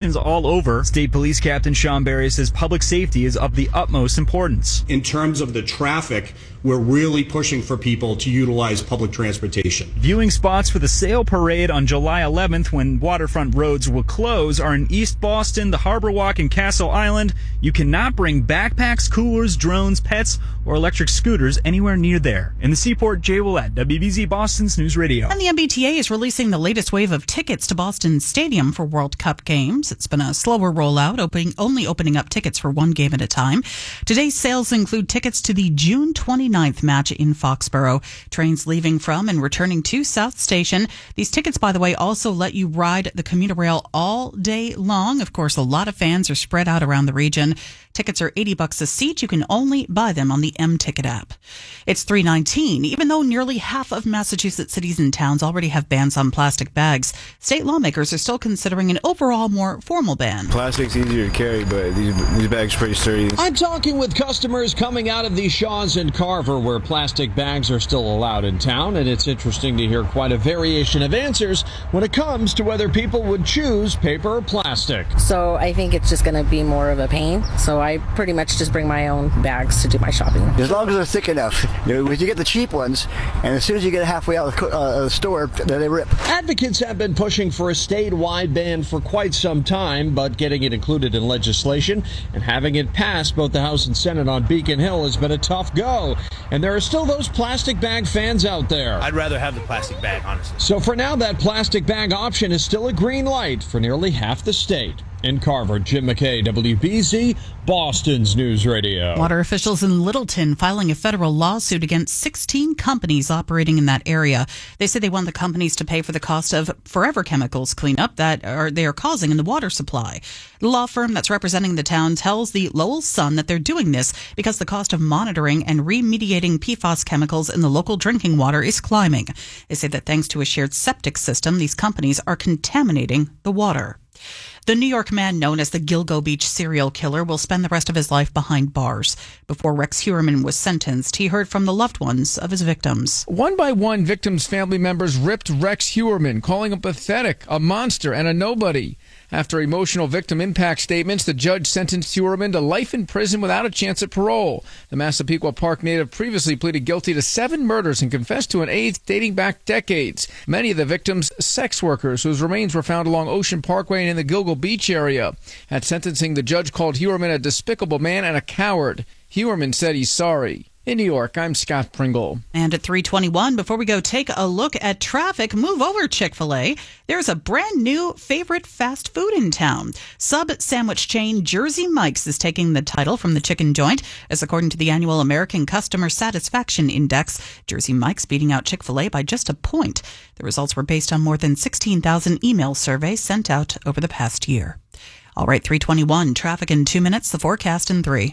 stations all over. State Police Captain Sean Barry says public safety is of the utmost importance. In terms of the traffic, we're really pushing for people to utilize public transportation. Viewing spots for the sail parade on July 11th, when waterfront roads will close, are in East Boston, the Harbor Walk, and Castle Island. You cannot bring backpacks, coolers, drones, pets, or electric scooters anywhere near there. In the Seaport, Jay Willett, WBZ Boston's News Radio. And the MBTA is releasing the latest wave of tickets to Boston Stadium for World Cup games. It's been a slower rollout, only opening up tickets for one game at a time. Today's sales include tickets to the June 29th match in Foxborough. Trains leaving from and returning to South Station. These tickets, by the way, also let you ride the commuter rail all day long. Of course, a lot of fans are spread out around the region. Tickets are $80 a seat. You can only buy them on the M-Ticket app. It's 3:19. Even though nearly half of Massachusetts cities and towns already have bans on plastic bags, state lawmakers are still considering an overall more formal ban. Plastic's easier to carry, but these bags are pretty sturdy. I'm talking with customers coming out of the Shaw's and Carver, where plastic bags are still allowed in town, and it's interesting to hear quite a variation of answers when it comes to whether people would choose paper or plastic. So I think it's just going to be more of a pain. So I pretty much just bring my own bags to do my shopping. As long as they're thick enough. You get the cheap ones, and as soon as you get halfway out of the store, they rip. Advocates have been pushing for a statewide ban for quite some time, but getting it included in legislation and having it pass both the House and Senate on Beacon Hill has been a tough go. And there are still those plastic bag fans out there. I'd rather have the plastic bag, honestly. So for now, that plastic bag option is still a green light for nearly half the state. In Carver, Jim McKay, WBZ, Boston's News Radio. Water officials in Littleton filing a federal lawsuit against 16 companies operating in that area. They say they want the companies to pay for the cost of forever chemicals cleanup that they are causing in the water supply. The law firm that's representing the town tells the Lowell Sun that they're doing this because the cost of monitoring and remediating PFAS chemicals in the local drinking water is climbing. They say that thanks to a shared septic system, these companies are contaminating the water. The New York man known as the Gilgo Beach serial killer will spend the rest of his life behind bars. Before Rex Heuermann was sentenced, he heard from the loved ones of his victims. One by one, victims' family members ripped Rex Heuermann, calling him pathetic, a monster, and a nobody. After emotional victim impact statements, the judge sentenced Heuermann to life in prison without a chance at parole. The Massapequa Park native previously pleaded guilty to 7 murders and confessed to an 8th dating back decades. Many of the victims, sex workers whose remains were found along Ocean Parkway and in the Gilgo Beach area. At sentencing, the judge called Heuermann a despicable man and a coward. Heuermann said he's sorry. In New York, I'm Scott Pringle. And at 3:21, before we go take a look at traffic, move over Chick-fil-A. There's a brand new favorite fast food in town. Sub sandwich chain Jersey Mike's is taking the title from the chicken joint. As according to the annual American Customer Satisfaction Index, Jersey Mike's beating out Chick-fil-A by just a point. The results were based on more than 16,000 email surveys sent out over the past year. All right, 3:21, traffic in 2 minutes, the forecast in 3.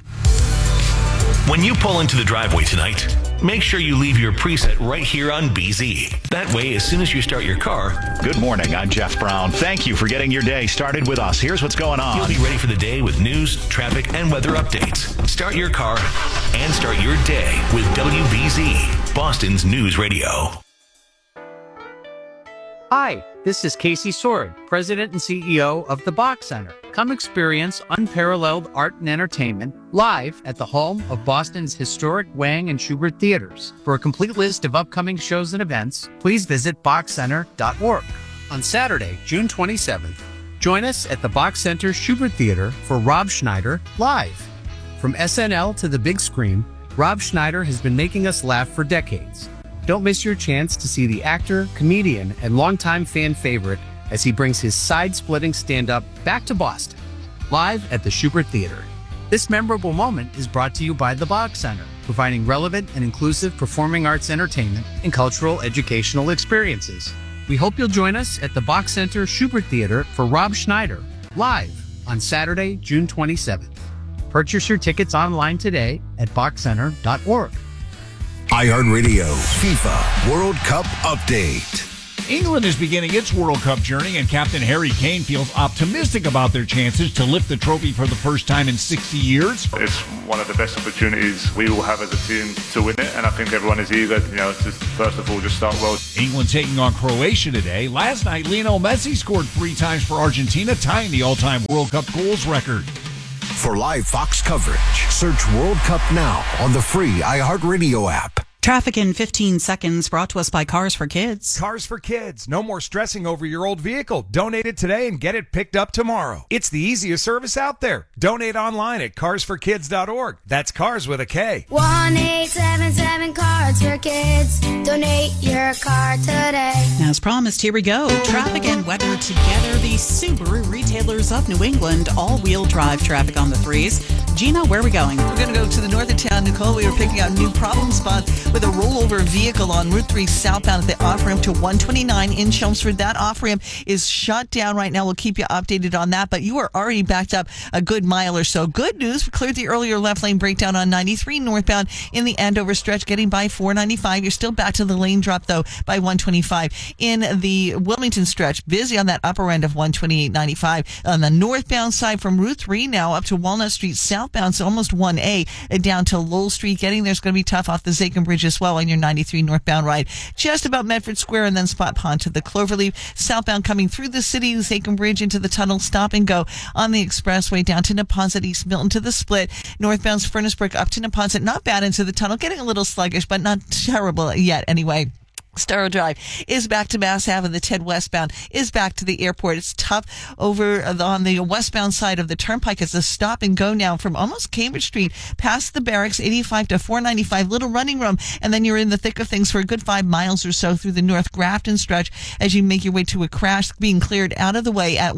When you pull into the driveway tonight, make sure you leave your preset right here on BZ. That way, as soon as you start your car... Good morning, I'm Jeff Brown. Thank you for getting your day started with us. Here's what's going on. You'll be ready for the day with news, traffic, and weather updates. Start your car and start your day with WBZ, Boston's News Radio. Hi, this is Casey Sword, President and CEO of the Bach Center. Come experience unparalleled art and entertainment live at the home of Boston's historic Wang and Schubert theaters. For a complete list of upcoming shows and events, please visit bachcenter.org. On Saturday, June 27th, join us at the Bach Center Schubert Theater for Rob Schneider Live. From SNL to the big screen, Rob Schneider has been making us laugh for decades. Don't miss your chance to see the actor, comedian, and longtime fan favorite as he brings his side-splitting stand-up back to Boston, live at the Schubert Theater. This memorable moment is brought to you by the Bach Center, providing relevant and inclusive performing arts entertainment and cultural educational experiences. We hope you'll join us at the Bach Center Schubert Theater for Rob Schneider, live on Saturday, June 27th. Purchase your tickets online today at bachcenter.org. iHeartRadio FIFA World Cup Update. England is beginning its World Cup journey, and Captain Harry Kane feels optimistic about their chances to lift the trophy for the first time in 60 years. It's one of the best opportunities we will have as a team to win it, and I think everyone is eager, to first of all just start well. England taking on Croatia today. Last night, Lionel Messi scored 3 times for Argentina, tying the all-time World Cup goals record. For live Fox coverage, search World Cup now on the free iHeartRadio app. Traffic in 15 seconds, brought to us by Cars for Kids. Cars for Kids. No more stressing over your old vehicle. Donate it today and get it picked up tomorrow. It's the easiest service out there. Donate online at carsforkids.org. That's cars with a K. 1-877 Cars for Kids. Donate your car today. As promised, here we go. Traffic and weather together. The Subaru retailers of New England, all-wheel drive traffic on the 3s. Gina, where are we going? We're going to go to the north of town. Nicole, we were picking out new problem spots with a rollover vehicle on Route 3 southbound at the off-ramp to 129 in Chelmsford. That off-ramp is shut down right now. We'll keep you updated on that, but you are already backed up a good mile or so. Good news, we cleared the earlier left lane breakdown on 93 northbound in the Andover stretch, getting by 495. You're still back to the lane drop, though, by 125. In the Wilmington stretch, busy on that upper end of 128.95. On the northbound side from Route 3 now up to Walnut Street southbound, so almost 1A, down to Lowell Street. Getting there's going to be tough off the Zachem Bridge as well on your 93 northbound ride. Just about Medford Square and then Spot Pond to the Cloverleaf. Southbound coming through the city, the Zachem Bridge into the tunnel, stop and go on the expressway down to Neponset, East Milton to the Split. Northbound's Furnace Brook up to Neponset. Not bad into the tunnel, getting a little sluggish, but not terrible yet anyway. Starrow Drive is back to Mass Ave, and the Ted westbound is back to the airport. It's tough over on the westbound side of the turnpike. It's a stop and go now from almost Cambridge Street past the barracks, 85 to 495, little running room, and then you're in the thick of things for a good 5 miles or so through the North Grafton stretch as you make your way to a crash being cleared out of the way at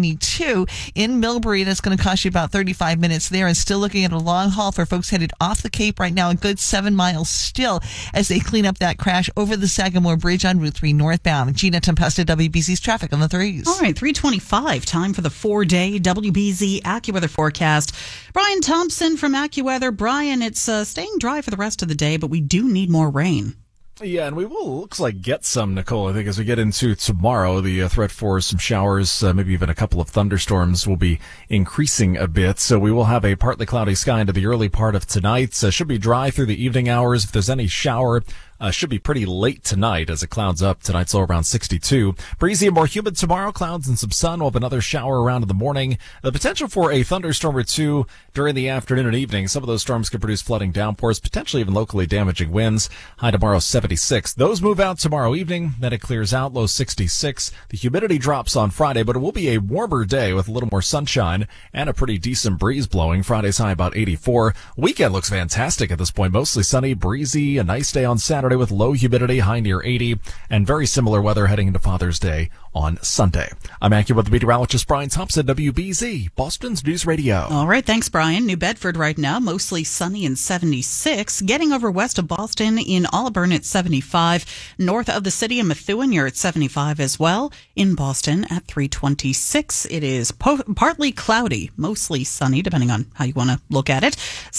122 in Millbury. That's going to cost you about 35 minutes there, and still looking at a long haul for folks headed off the Cape right now, a good 7 miles still as they clean up that crash over the Sagamore Bridge on Route 3 northbound. Gina Tempesta, WBZ's traffic on the 3s. All right, 3:25, time for the 4-day WBZ AccuWeather forecast. Brian Thompson from AccuWeather. Brian, it's staying dry for the rest of the day, but we do need more rain. Yeah, and we will, looks like, get some, Nicole. I think as we get into tomorrow, the threat for some showers, maybe even a couple of thunderstorms will be increasing a bit. So we will have a partly cloudy sky into the early part of tonight. Should be dry through the evening hours. If there's any shower, should be pretty late tonight as it clouds up. Tonight's low around 62. Breezy and more humid tomorrow. Clouds and some sun. We'll have another shower around in the morning. The potential for a thunderstorm or two during the afternoon and evening. Some of those storms could produce flooding downpours, potentially even locally damaging winds. High tomorrow 76. Those move out tomorrow evening. Then it clears out. Low 66. The humidity drops on Friday, but it will be a warmer day with a little more sunshine and a pretty decent breeze blowing. Friday's high about 84. Weekend looks fantastic at this point. Mostly sunny, breezy, a nice day on Saturday with low humidity, high near 80, and very similar weather heading into Father's Day on Sunday. I'm AccuWeather meteorologist Brian Thompson, WBZ, Boston's News Radio. All right, thanks, Brian. New Bedford right now, mostly sunny and 76. Getting over west of Boston in Auburn at 75. North of the city in Methuen, you're at 75 as well. In Boston at 326. It is partly cloudy, mostly sunny, depending on how you want to look at it.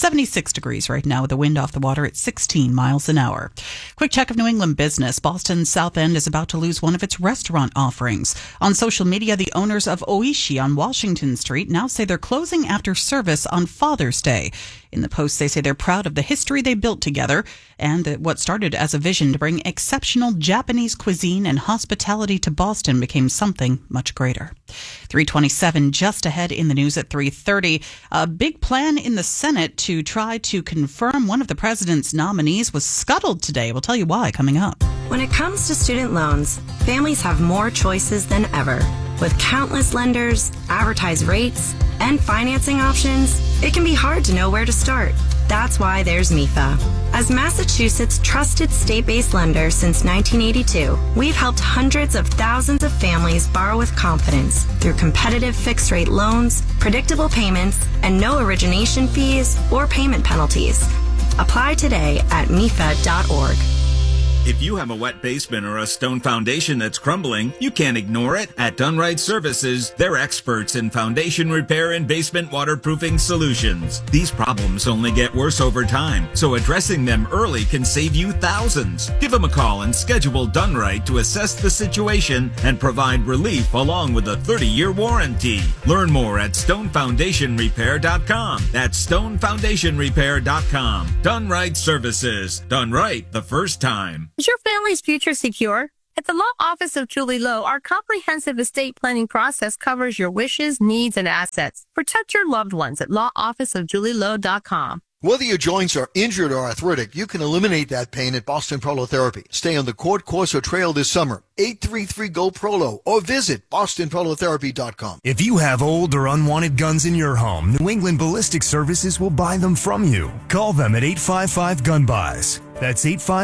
76 degrees right now with the wind off the water at 16 miles an hour. Quick check of New England business. Boston's South End is about to lose one of its restaurant offerings. On social media, the owners of Oishi on Washington Street now say they're closing after service on Father's Day. In the post, they say they're proud of the history they built together and that what started as a vision to bring exceptional Japanese cuisine and hospitality to Boston became something much greater. 3:27, just ahead in the news at 3:30. A big plan in the Senate to try to confirm one of the president's nominees was scuttled today. We'll tell you why coming up. When it comes to student loans, families have more choices than ever. With countless lenders, advertised rates, and financing options, it can be hard to know where to start. That's why there's MIFA. As Massachusetts' trusted state-based lender since 1982, we've helped hundreds of thousands of families borrow with confidence through competitive fixed-rate loans, predictable payments, and no origination fees or payment penalties. Apply today at MIFA.org. If you have a wet basement or a stone foundation that's crumbling, you can't ignore it. At Dunright Services, they're experts in foundation repair and basement waterproofing solutions. These problems only get worse over time, so addressing them early can save you thousands. Give them a call and schedule Dunright to assess the situation and provide relief along with a 30-year warranty. Learn more at stonefoundationrepair.com. That's stonefoundationrepair.com. Dunright Services. Done right the first time. Is your family's future secure? At the Law Office of Julie Lowe, our comprehensive estate planning process covers your wishes, needs, and assets. Protect your loved ones at lawofficeofjulielowe.com. Whether your joints are injured or arthritic, you can eliminate that pain at Boston Prolotherapy. Stay on the court, course, or trail this summer. 833-GO-PROLO or visit bostonprolotherapy.com. If you have old or unwanted guns in your home, New England Ballistic Services will buy them from you. Call them at 855-GUN-BUYS. That's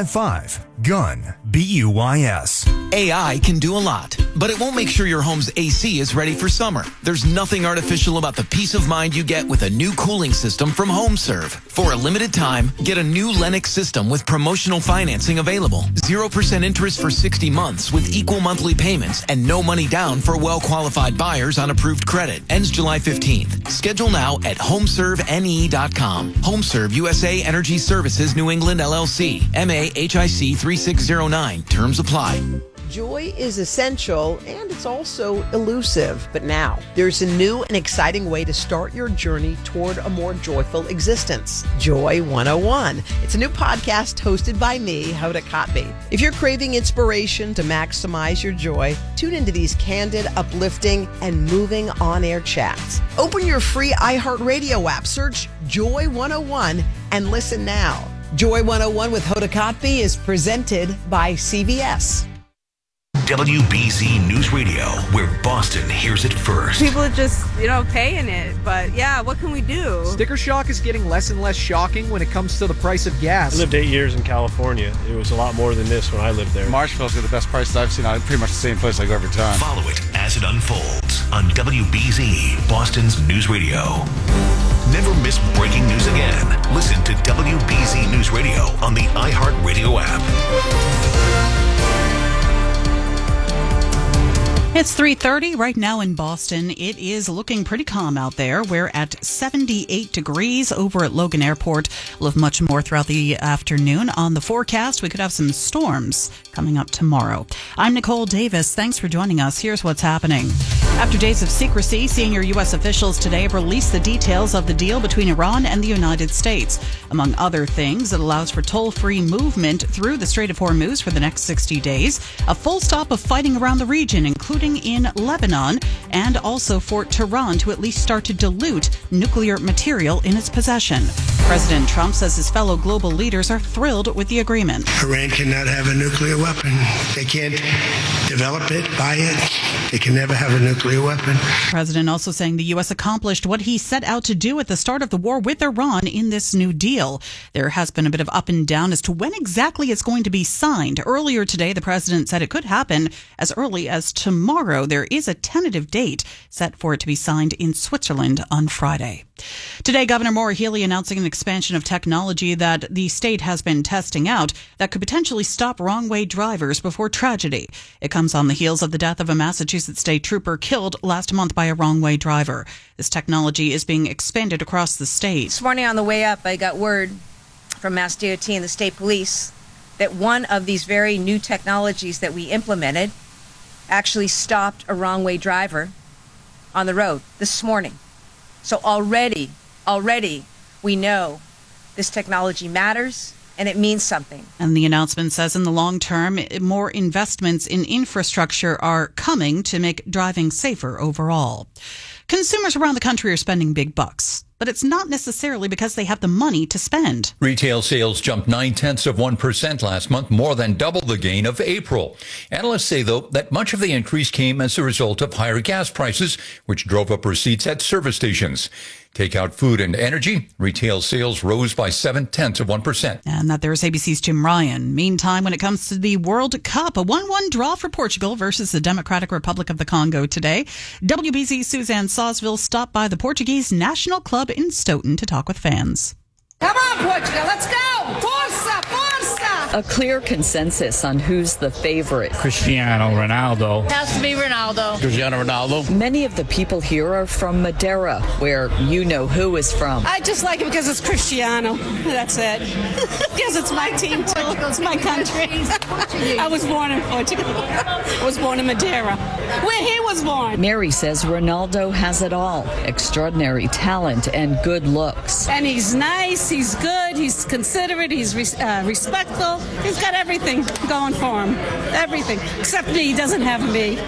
855-GUN, B-U-Y-S. AI can do a lot, but it won't make sure your home's AC is ready for summer. There's nothing artificial about the peace of mind you get with a new cooling system from HomeServe. For a limited time, get a new Lennox system with promotional financing available. 0% interest for 60 months with equal monthly payments and no money down for well-qualified buyers on approved credit. Ends July 15th. Schedule now at homeservene.com. HomeServe USA Energy Services New England LLC. MAHIC 3609. Terms apply. Joy is essential and it's also elusive. But now there's a new and exciting way to start your journey toward a more joyful existence. Joy 101. It's a new podcast hosted by me, Hoda Kotb. If you're craving inspiration to maximize your joy, tune into these candid, uplifting, and moving on-air chats. Open your free iHeartRadio app, search Joy 101, and listen now. Joy 101 with Hoda Kotb is presented by CVS. WBZ News Radio, where Boston hears it first. People are just, paying it. But yeah, what can we do? Sticker shock is getting less and less shocking when it comes to the price of gas. I lived 8 years in California. It was a lot more than this when I lived there. Marshall's got the best prices I've seen. Pretty much the same place I go every time. Follow it as it unfolds on WBZ, Boston's News Radio. Never miss breaking news again. Listen to WBZ News Radio on the iHeartRadio app. It's 3:30 right now in Boston. It is looking pretty calm out there. We're at 78 degrees over at Logan Airport. We'll have much more throughout the afternoon. On the forecast, we could have some storms coming up tomorrow. I'm Nicole Davis. Thanks for joining us. Here's what's happening. After days of secrecy, senior U.S. officials today have released the details of the deal between Iran and the United States. Among other things, it allows for toll-free movement through the Strait of Hormuz for the next 60 days, a full stop of fighting around the region, including in Lebanon, and also for Tehran to at least start to dilute nuclear material in its possession. President Trump says his fellow global leaders are thrilled with the agreement. Iran cannot have a nuclear weapon. They can't develop it, buy it. They can never have a nuclear weapon. The president also saying the U.S. accomplished what he set out to do at the start of the war with Iran in this new deal. There has been a bit of up and down as to when exactly it's going to be signed. Earlier today, the president said it could happen as early as tomorrow. There is a tentative date set for it to be signed in Switzerland on Friday. Today, Governor Maura Healey announcing an expansion of technology that the state has been testing out that could potentially stop wrong-way drivers before tragedy. It comes on the heels of the death of a Massachusetts state trooper killed last month by a wrong-way driver. This technology is being expanded across the state. This morning on the way up, I got word from Mass DOT and the state police that one of these very new technologies that we implemented actually stopped a wrong-way driver on the road this morning. So already, we know this technology matters and it means something. And the announcement says in the long term, more investments in infrastructure are coming to make driving safer overall. Consumers around the country are spending big bucks, but it's not necessarily because they have the money to spend. Retail sales jumped 0.9% last month, more than double the gain of April. Analysts say, though, that much of the increase came as a result of higher gas prices, which drove up receipts at service stations. Take out food and energy, retail sales rose by 0.7%. And that there's ABC's Jim Ryan. Meantime, when it comes to the World Cup, a 1-1 draw for Portugal versus the Democratic Republic of the Congo today. WBZ's Suzanne Sawsville stopped by the Portuguese National Club in Stoughton to talk with fans. Come on, Portugal, let's go! Força, força! a clear consensus on who's the favorite. Cristiano Ronaldo. Has to be Ronaldo. Cristiano Ronaldo. Many of the people here are from Madeira, where you know who is from. I just like it because it's Cristiano. That's it. Because it's my team, too. It's my country. I was born in Portugal. I was born in Madeira, where he was born. Mary says Ronaldo has it all. Extraordinary talent and good looks. And he's nice, he's good, he's considerate, he's respectful. He's got everything going for him. Everything. Except me, he doesn't have me.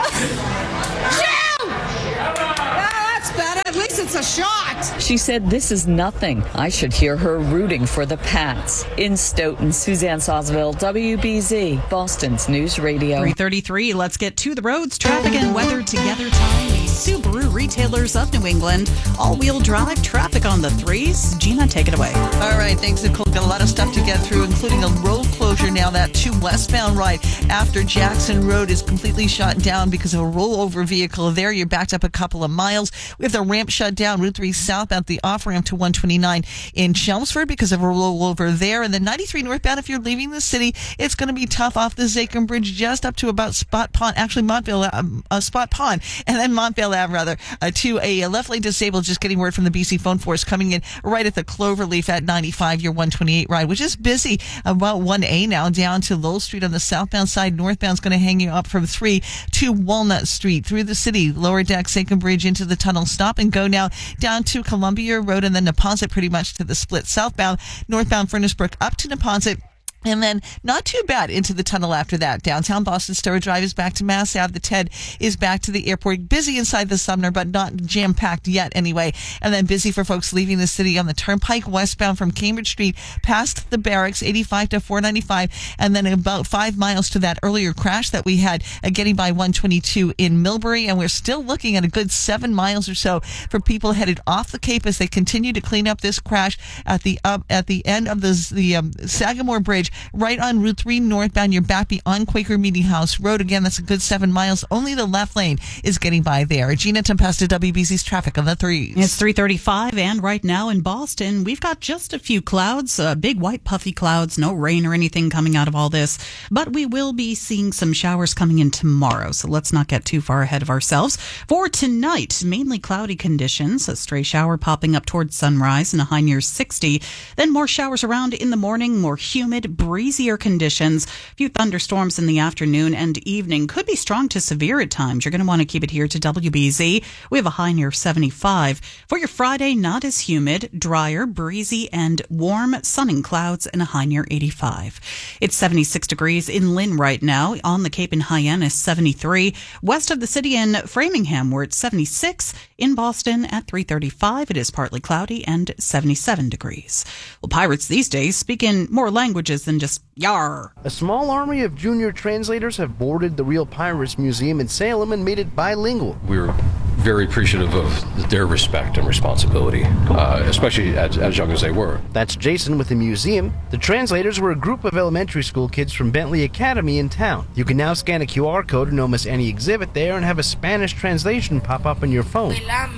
That's better. At least it's a shot. She said, this is nothing. I should hear her rooting for the Pats. In Stoughton, Suzanne Sawsville, WBZ, Boston's News Radio. 3:33, let's get to the roads, traffic and weather together time. Subaru retailers of New England, all-wheel drive traffic on the 3s. Gina, take it away. All right, thanks, Nicole. Got a lot of stuff to get through, including a road closure now. That 2 westbound right after Jackson Road is completely shut down because of a rollover vehicle there. You're backed up a couple of miles. We have the ramp shut down, Route 3 southbound, the off-ramp to 129 in Chelmsford because of a rollover there. And then 93 northbound, if you're leaving the city, it's going to be tough off the Zachem Bridge just up to about Spot Pond, actually Montvale, Spot Pond, and then Montvale Ave, rather, to a left lane disabled. Just getting word from the BC Phone Force coming in right at the Cloverleaf at 95, your 128 ride, which is busy. About 1A now down to Lowell Street on the southbound side. Northbound's going to hang you up from 3 to Walnut Street through the city. Lower deck, Zachem Bridge into the tunnel. Stop and go now down to Columbia Road and then Neponset pretty much to the split. Southbound, northbound Furnace Brook up to Neponset. And then not too bad into the tunnel after that. Downtown Boston Stowe Drive is back to Mass Ave. The TED is back to the airport. Busy inside the Sumner, but not jam-packed yet anyway. And then busy for folks leaving the city on the Turnpike westbound from Cambridge Street past the Barracks, 85 to 495. And then about 5 miles to that earlier crash that we had getting by 122 in Millbury. And we're still looking at a good 7 miles or so for people headed off the Cape as they continue to clean up this crash at the end of the Sagamore Bridge. Right on Route 3 northbound, you're back beyond Quaker Meeting House Road. Again, that's a good 7 miles. Only the left lane is getting by there. Gina Tempesta, WBZ's traffic on the 3s. It's 3:35, and right now in Boston, we've got just a few clouds, big white puffy clouds, no rain or anything coming out of all this, but we will be seeing some showers coming in tomorrow, so let's not get too far ahead of ourselves. For tonight, mainly cloudy conditions, a stray shower popping up towards sunrise and a high near 60, then more showers around in the morning, more humid, breezier conditions. A few thunderstorms in the afternoon and evening. Could be strong to severe at times. You're going to want to keep it here to WBZ. We have a high near 75. For your Friday, not as humid, drier, breezy, and warm. Sunning clouds and a high near 85. It's 76 degrees in Lynn right now. On the Cape in Hyannis, 73. West of the city in Framingham, we're at 76. In Boston at 3:35, it is partly cloudy and 77 degrees. Well, pirates these days speak in more languages than just yar. A small army of junior translators have boarded the Real Pirates Museum in Salem and made it bilingual. We're very appreciative of their respect and responsibility, especially as young as they were. That's Jason with the museum. The translators were a group of elementary school kids from Bentley Academy in town. You can now scan a QR code in almost any exhibit there and have a Spanish translation pop up on your phone.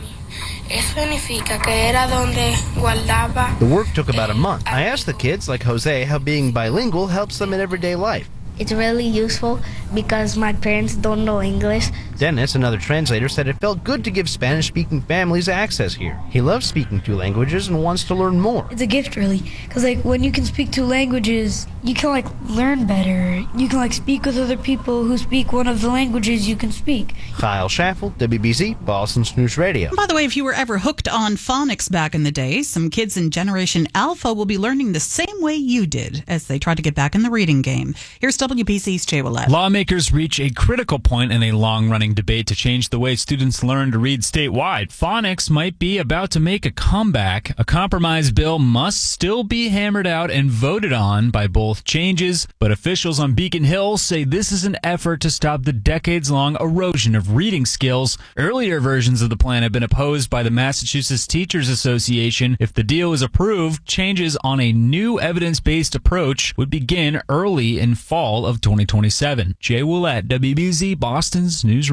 The work took about a month. I asked the kids, like Jose, how being bilingual helps them in everyday life. It's really useful because my parents don't know English. Dennis, another translator, said it felt good to give Spanish-speaking families access here. He loves speaking 2 languages and wants to learn more. It's a gift, really, because when you can speak 2 languages, you can learn better. You can speak with other people who speak one of the languages you can speak. Kyle Schaffel, WBZ, Boston's News Radio. By the way, if you were ever hooked on phonics back in the day, some kids in Generation Alpha will be learning the same way you did as they try to get back in the reading game. Here's WBZ's Jay Willett. Lawmakers reach a critical point in a long-running debate to change the way students learn to read statewide. Phonics might be about to make a comeback. A compromise bill must still be hammered out and voted on by both changes, but officials on Beacon Hill say this is an effort to stop the decades-long erosion of reading skills. Earlier versions of the plan have been opposed by the Massachusetts Teachers Association. If the deal is approved, changes on a new evidence-based approach would begin early in fall of 2027. Jay Willett, WBZ, Boston's News Radio.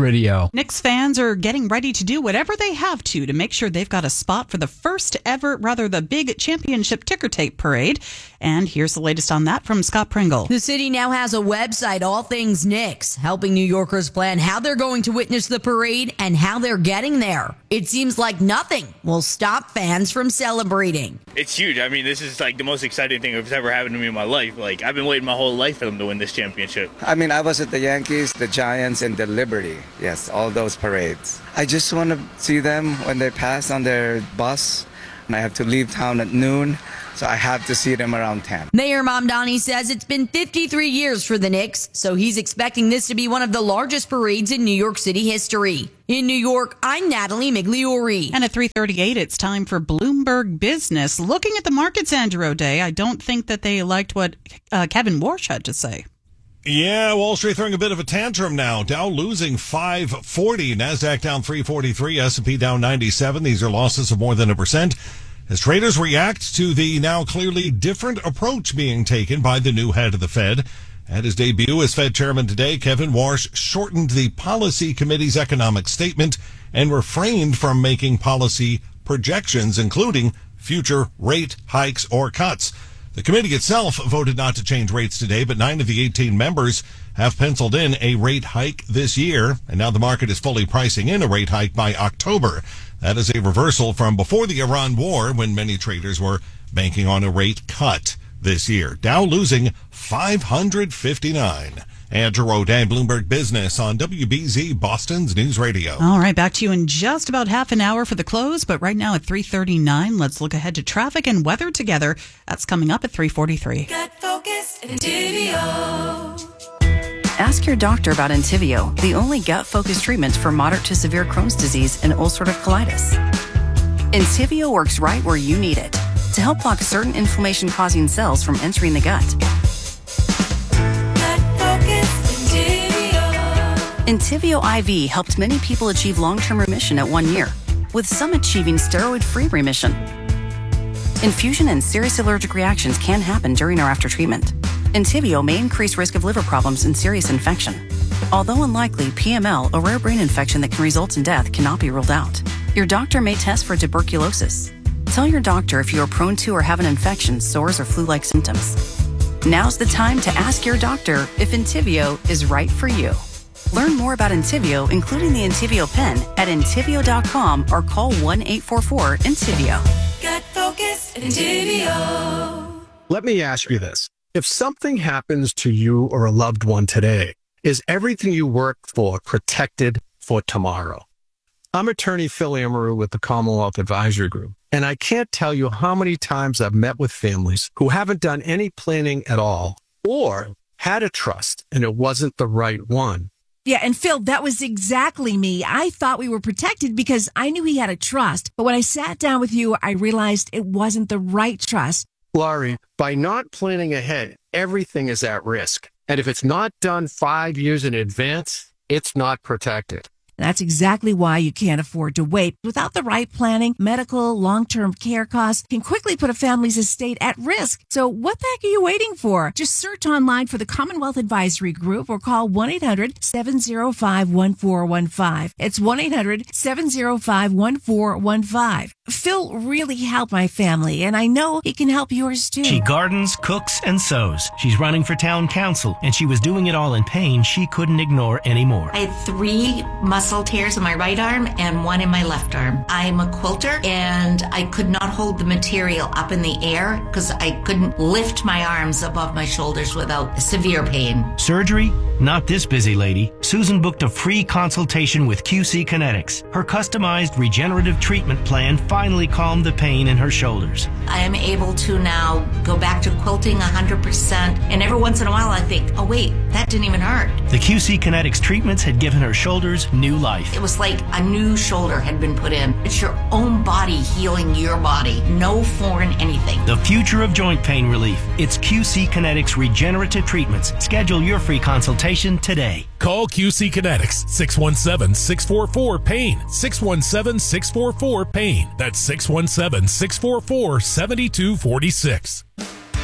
Radio. Knicks fans are getting ready to do whatever they have to make sure they've got a spot for the big championship ticker tape parade. And here's the latest on that from Scott Pringle. The city now has a website, All Things Knicks, helping New Yorkers plan how they're going to witness the parade and how they're getting there. It seems like nothing will stop fans from celebrating. It's huge. I mean, this is like the most exciting thing that's ever happened to me in my life. Like, I've been waiting my whole life for them to win this championship. I mean, I was at the Yankees, the Giants, and the Liberty. Yes, all those parades. I just want to see them when they pass on their bus, and I have to leave town at noon, so I have to see them around 10. Mayor Mamdani says it's been 53 years for the Knicks, so he's expecting this to be one of the largest parades in New York City history. In New York, I'm Natalie Migliori. And at 3:38, it's time for Bloomberg Business. Looking at the markets, Andrew O'Day, I don't think that they liked what Kevin Warsh had to say. Yeah, Wall Street throwing a bit of a tantrum now. Dow losing 540, NASDAQ down 343, S&P down 97. These are losses of more than 1%. As traders react to the now clearly different approach being taken by the new head of the Fed. At his debut as Fed chairman today, Kevin Warsh shortened the policy committee's economic statement and refrained from making policy projections, including future rate hikes or cuts. The committee itself voted not to change rates today, but 9 of the 18 members have penciled in a rate hike this year, and now the market is fully pricing in a rate hike by October. That is a reversal from before the Iran war, when many traders were banking on a rate cut this year. Dow losing 559. Andrew O'Day, Bloomberg Business on WBZ, Boston's News Radio. All right, back to you in just about half an hour for the close, but right now at 3:39, let's look ahead to traffic and weather together. That's coming up at 3:43. Get focused, Entivio. Ask your doctor about Entivio, the only gut-focused treatment for moderate to severe Crohn's disease and ulcerative colitis. Entivio works right where you need it to help block certain inflammation-causing cells from entering the gut. Entivio IV helped many people achieve long-term remission at 1 year, with some achieving steroid-free remission. Infusion and serious allergic reactions can happen during or after treatment. Entivio may increase risk of liver problems and serious infection. Although unlikely, PML, a rare brain infection that can result in death, cannot be ruled out. Your doctor may test for tuberculosis. Tell your doctor if you are prone to or have an infection, sores, or flu-like symptoms. Now's the time to ask your doctor if Entivio is right for you. Learn more about Entivio, including the Entivio pen, at Entivio.com or call 1-844-ENTIVIO. Get focused, Entivio. Let me ask you this. If something happens to you or a loved one today, is everything you work for protected for tomorrow? I'm attorney Phil Amaru with the Commonwealth Advisory Group, and I can't tell you how many times I've met with families who haven't done any planning at all or had a trust and it wasn't the right one. Yeah, and Phil, that was exactly me. I thought we were protected because I knew he had a trust. But when I sat down with you, I realized it wasn't the right trust. Laurie, by not planning ahead, everything is at risk. And if it's not done 5 years in advance, it's not protected. That's exactly why you can't afford to wait. Without the right planning, medical, long-term care costs can quickly put a family's estate at risk. So what the heck are you waiting for? Just search online for the Commonwealth Advisory Group or call 1-800-705-1415. It's 1-800-705-1415. Phil really helped my family, and I know he can help yours too. She gardens, cooks, and sews. She's running for town council, and she was doing it all in pain she couldn't ignore anymore. I had 3 muscle tears in my right arm and 1 in my left arm. I'm a quilter, and I could not hold the material up in the air because I couldn't lift my arms above my shoulders without severe pain. Surgery? Not this busy lady. Susan booked a free consultation with QC Kinetics. Her customized regenerative treatment plan finally calmed the pain in her shoulders. I am able to now go back to quilting 100%, and every once in a while I think, oh wait, that didn't even hurt. The QC Kinetics treatments had given her shoulders new life. It was like a new shoulder had been put in. It's your own body healing your body. No foreign anything. The future of joint pain relief. It's QC Kinetics regenerative treatments. Schedule your free consultation today. Call QC Kinetics, 617-644-PAIN, 617-644-PAIN. That's 617-644-7246.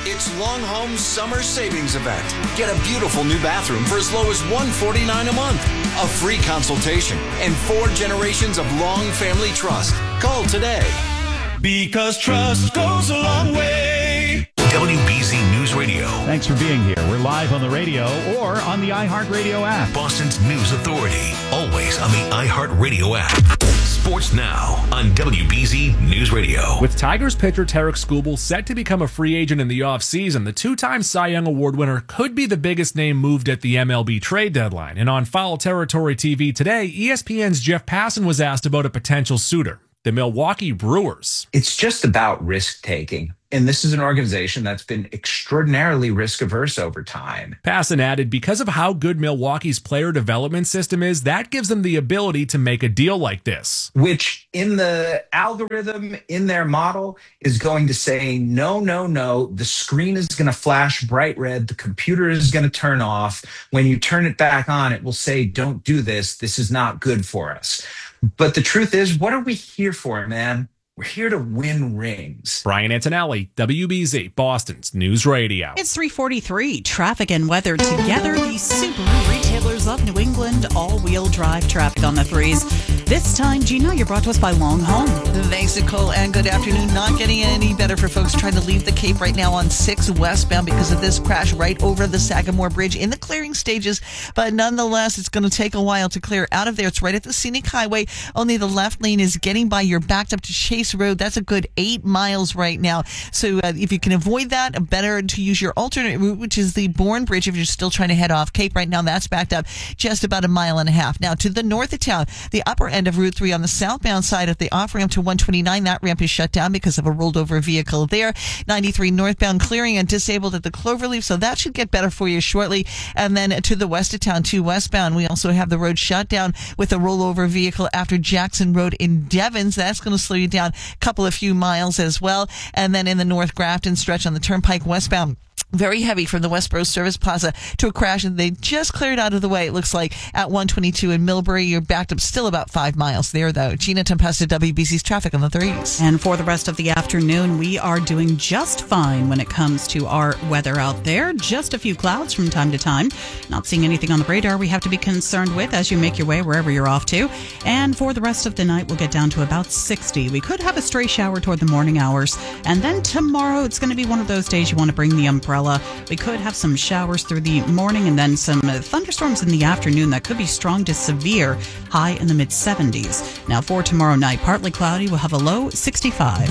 It's Long Home's Summer Savings Event. Get a beautiful new bathroom for as low as $149 a month, a free consultation, and 4 generations of Long Family Trust. Call today. Because trust goes a long way. WBZ News Radio. Thanks for being here. We're live on the radio or on the iHeartRadio app. Boston's News Authority. Always on the iHeartRadio app. Sports Now on WBZ News Radio. With Tigers pitcher Tarek Skubal set to become a free agent in the offseason, the 2-time Cy Young Award winner could be the biggest name moved at the MLB trade deadline. And on Foul Territory TV today, ESPN's Jeff Passan was asked about a potential suitor, the Milwaukee Brewers. It's just about risk-taking. And this is an organization that's been extraordinarily risk-averse over time. Passan added, because of how good Milwaukee's player development system is, that gives them the ability to make a deal like this. Which, in the algorithm, in their model, is going to say, no, no, no, the screen is going to flash bright red, the computer is going to turn off. When you turn it back on, it will say, don't do this, this is not good for us. But the truth is, what are we here for, man? We're here to win rings. Brian Antonelli, WBZ, Boston's News Radio. It's 3:43. Traffic and weather together. The Subaru retailers of New England, all-wheel drive traffic on the threes. This time, Gina, you're brought to us by Long Home. Thanks, Nicole, and good afternoon. Not getting any better for folks trying to leave the Cape right now on 6 westbound because of this crash right over the Sagamore Bridge in the clearing stages. But nonetheless, it's going to take a while to clear out of there. It's right at the Scenic Highway. Only the left lane is getting by. You're backed up to Chase Road. That's a good 8 miles right now. So if you can avoid that, better to use your alternate route, which is the Bourne Bridge if you're still trying to head off Cape. Right now, that's backed up just about 1.5 miles. Now, to the north of town, the upper end of Route 3 on the southbound side of the off-ramp to 129, that ramp is shut down because of a rolled-over vehicle there. 93 northbound clearing and disabled at the Cloverleaf, so that should get better for you shortly. And then to the west of town, 2 westbound, we also have the road shut down with a rollover vehicle after Jackson Road in Devens. That's going to slow you down a few miles as well. And then in the North Grafton stretch on the Turnpike westbound, very heavy from the Westboro Service Plaza to a crash, and they just cleared out of the way, it looks like, at 122 in Millbury. You're backed up still about 5 miles there, though. Gina Tempesta, WBC's traffic on the threes. And for the rest of the afternoon, we are doing just fine when it comes to our weather out there. Just a few clouds from time to time. Not seeing anything on the radar we have to be concerned with as you make your way wherever you're off to. And for the rest of the night, we'll get down to about 60. We could have a stray shower toward the morning hours. And then tomorrow, it's going to be one of those days you want to bring the umbrella. We could have some showers through the morning and then some thunderstorms in the afternoon that could be strong to severe, high in the mid-70s. Now for tomorrow night, partly cloudy, we'll have a low 65.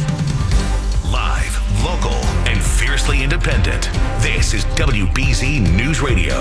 Live, local, and fiercely independent. This is WBZ News Radio.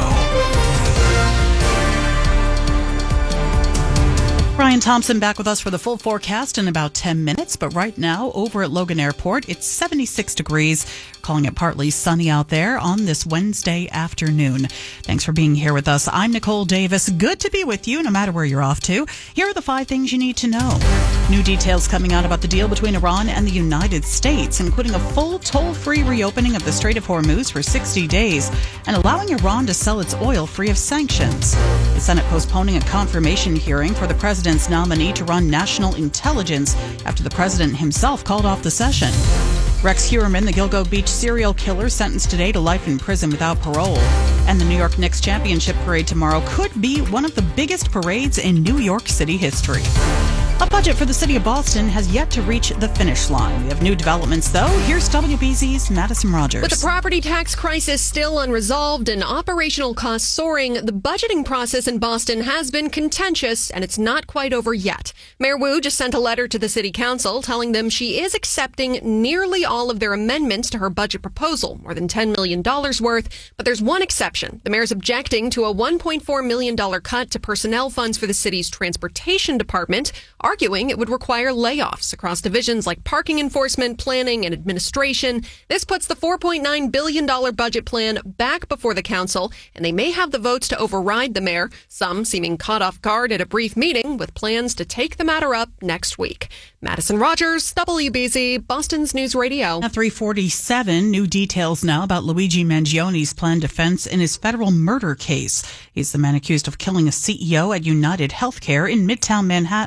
Brian Thompson back with us for the full forecast in about 10 minutes. But right now, over at Logan Airport, it's 76 degrees. Calling it partly sunny out there on this Wednesday afternoon. Thanks for being here with us. I'm Nicole Davis. Good to be with you, no matter where you're off to. Here are the 5 things you need to know. New details coming out about the deal between Iran and the United States, including a full toll-free reopening of the Strait of Hormuz for 60 days and allowing Iran to sell its oil free of sanctions. The Senate postponing a confirmation hearing for the president's nominee to run national intelligence after the president himself called off the session. Rex Heuermann, the Gilgo Beach serial killer, sentenced today to life in prison without parole. And the New York Knicks championship parade tomorrow could be one of the biggest parades in New York City history. A budget for the city of Boston has yet to reach the finish line. We have new developments, though. Here's WBZ's Madison Rogers. With the property tax crisis still unresolved and operational costs soaring, the budgeting process in Boston has been contentious, and it's not quite over yet. Mayor Wu just sent a letter to the city council telling them she is accepting nearly all of their amendments to her budget proposal, more than $10 million worth. But there's one exception. The mayor's objecting to a $1.4 million cut to personnel funds for the city's transportation department, arguing it would require layoffs across divisions like parking enforcement, planning, and administration. This puts the $4.9 billion budget plan back before the council, and they may have the votes to override the mayor, some seeming caught off guard at a brief meeting with plans to take the matter up next week. Madison Rogers, WBZ, Boston's News Radio. At 3:47, new details now about Luigi Mangioni's planned defense in his federal murder case. He's the man accused of killing a CEO at United Healthcare in Midtown Manhattan. Luigi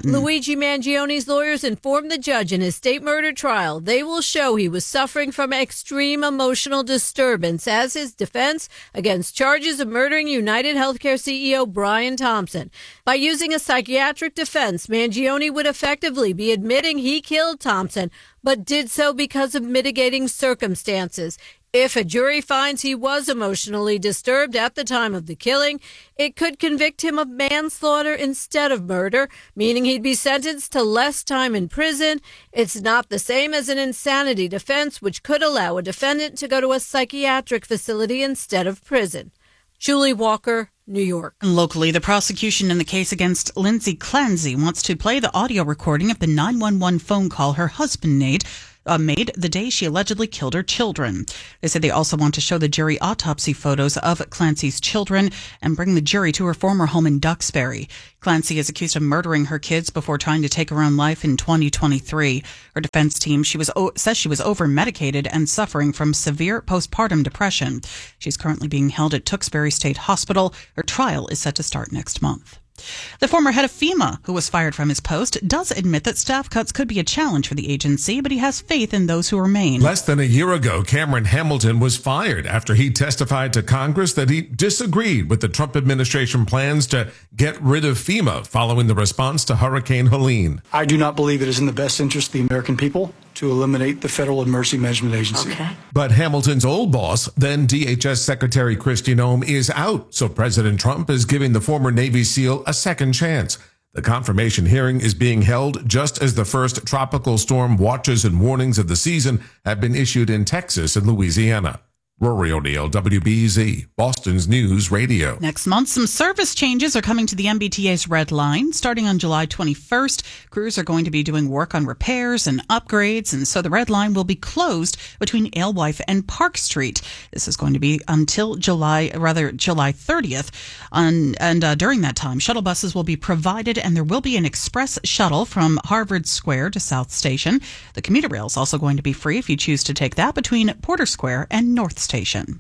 Luigi Mangione's lawyers informed the judge in his state murder trial they will show he was suffering from extreme emotional disturbance as his defense against charges of murdering United Healthcare CEO Brian Thompson. By using a psychiatric defense, Mangione would effectively be admitting he killed Thompson, but did so because of mitigating circumstances. If a jury finds he was emotionally disturbed at the time of the killing, it could convict him of manslaughter instead of murder, meaning he'd be sentenced to less time in prison. It's not the same as an insanity defense, which could allow a defendant to go to a psychiatric facility instead of prison. Julie Walker, New York. Locally, the prosecution in the case against Lindsay Clancy wants to play the audio recording of the 911 phone call her husband made the day she allegedly killed her children. They say they also want to show the jury autopsy photos of Clancy's children and bring the jury to her former home in Duxbury. Clancy is accused of murdering her kids before trying to take her own life in 2023. Her defense team says she was over-medicated and suffering from severe postpartum depression. She's currently being held at Tewksbury State Hospital. Her trial is set to start next month. The former head of FEMA, who was fired from his post, does admit that staff cuts could be a challenge for the agency, but he has faith in those who remain. Less than a year ago, Cameron Hamilton was fired after he testified to Congress that he disagreed with the Trump administration plans to get rid of FEMA following the response to Hurricane Helene. I do not believe it is in the best interest of the American people to eliminate the Federal Emergency Management Agency. Okay. But Hamilton's old boss, then DHS Secretary Kristi Noem, is out, so President Trump is giving the former Navy SEAL a second chance. The confirmation hearing is being held just as the first tropical storm watches and warnings of the season have been issued in Texas and Louisiana. Rory O'Neill, WBZ, Boston's News Radio. Next month, some service changes are coming to the MBTA's Red Line. Starting on July 21st, crews are going to be doing work on repairs and upgrades, and so the Red Line will be closed between Alewife and Park Street. This is going to be until July 30th. During that time, shuttle buses will be provided, and there will be an express shuttle from Harvard Square to South Station. The commuter rail is also going to be free if you choose to take that between Porter Square and North Station.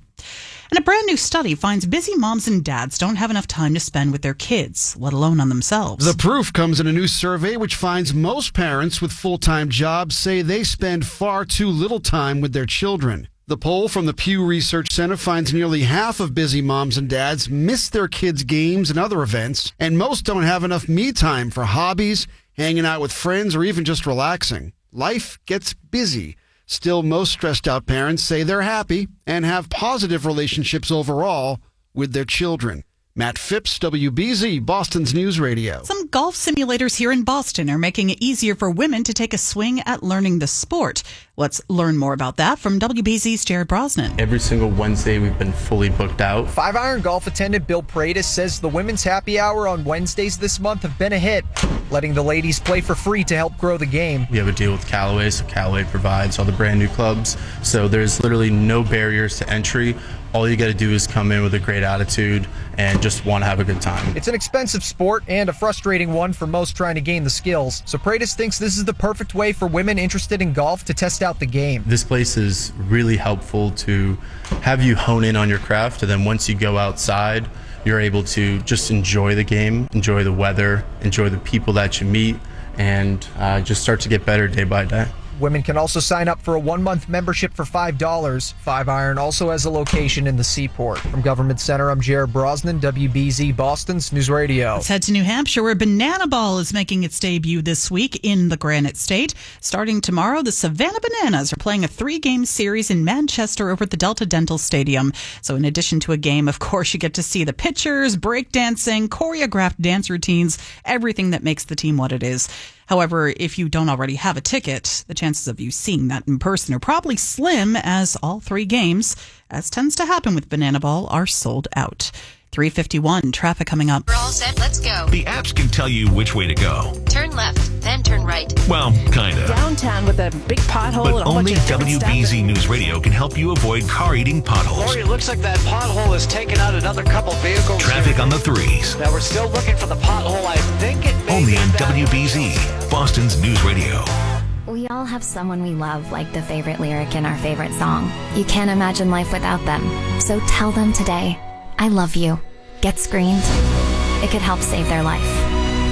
And a brand new study finds busy moms and dads don't have enough time to spend with their kids, let alone on themselves. The proof comes in a new survey which finds most parents with full-time jobs say they spend far too little time with their children. The poll from the Pew Research Center finds nearly half of busy moms and dads miss their kids' games and other events, and most don't have enough me time for hobbies, hanging out with friends, or even just relaxing. Life gets busy. Still, most stressed out parents say they're happy and have positive relationships overall with their children. Matt Phipps, WBZ, Boston's News Radio. Some golf simulators here in Boston are making it easier for women to take a swing at learning the sport. Let's learn more about that from WBZ's Jared Brosnan. Every single Wednesday, we've been fully booked out. 5-iron golf attendant Bill Paredes says the women's happy hour on Wednesdays this month have been a hit, letting the ladies play for free to help grow the game. We have a deal with Callaway, so Callaway provides all the brand new clubs. So there's literally no barriers to entry. All you got to do is come in with a great attitude and just want to have a good time. It's an expensive sport and a frustrating one for most trying to gain the skills. So Paredes thinks this is the perfect way for women interested in golf to test out the game. This place is really helpful to have you hone in on your craft, and then once you go outside, you're able to just enjoy the game, enjoy the weather, enjoy the people that you meet, and just start to get better day by day. Women can also sign up for a 1-month membership for $5. 5-iron also has a location in the Seaport. From Government Center, I'm Jared Brosnan, WBZ Boston's News Radio. Let's head to New Hampshire, where Banana Ball is making its debut this week in the Granite State. Starting tomorrow, the Savannah Bananas are playing a 3-game series in Manchester over at the Delta Dental Stadium. So in addition to a game, of course, you get to see the pitchers, breakdancing, choreographed dance routines, everything that makes the team what it is. However, if you don't already have a ticket, the chances of you seeing that in person are probably slim, as all 3 games, as tends to happen with Banana Ball, are sold out. 3:51, traffic coming up. We're all set, let's go. The apps can tell you which way to go. Turn left, then turn right. Well, kinda. Downtown with a big pothole. But only WBZ News Radio can help you avoid car-eating potholes. Lori, it looks like that pothole has taken out another couple vehicles. Traffic on the 3s. Now we're still looking for the pothole. I think it may only be on WBZ, Boston's News Radio. We all have someone we love, like the favorite lyric in our favorite song. You can't imagine life without them. So tell them today, I love you. Get screened. It could help save their life.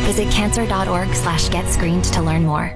Visit cancer.org/getscreened to learn more.